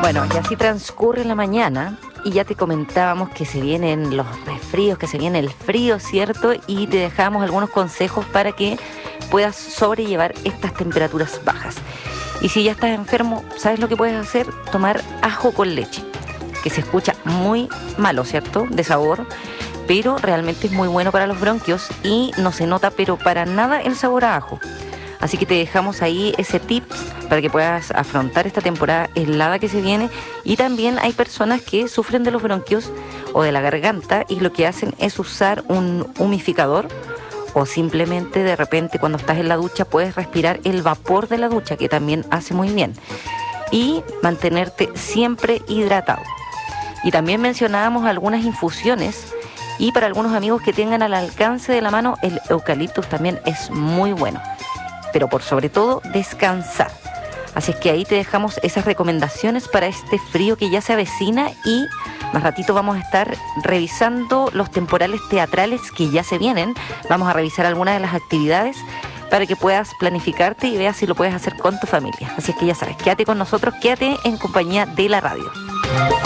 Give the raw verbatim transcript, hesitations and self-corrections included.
Bueno, y así transcurre la mañana y ya te comentábamos que se vienen los resfríos, que se viene el frío, ¿cierto? Y te dejamos algunos consejos para que puedas sobrellevar estas temperaturas bajas. Y si ya estás enfermo, ¿sabes lo que puedes hacer? Tomar ajo con leche, que se escucha muy malo, ¿cierto? De sabor, pero realmente es muy bueno para los bronquios y no se nota pero para nada el sabor a ajo. Así que te dejamos ahí ese tips para que puedas afrontar esta temporada helada que se viene. Y también hay personas que sufren de los bronquios o de la garganta y lo que hacen es usar un humidificador o simplemente de repente cuando estás en la ducha puedes respirar el vapor de la ducha, que también hace muy bien. Y mantenerte siempre hidratado. Y también mencionábamos algunas infusiones y para algunos amigos que tengan al alcance de la mano el eucaliptus también es muy bueno. Pero por sobre todo, descansar. Así es que ahí te dejamos esas recomendaciones para este frío que ya se avecina y más ratito vamos a estar revisando los temporales teatrales que ya se vienen. Vamos a revisar algunas de las actividades para que puedas planificarte y veas si lo puedes hacer con tu familia. Así es que ya sabes, quédate con nosotros, quédate en compañía de la radio.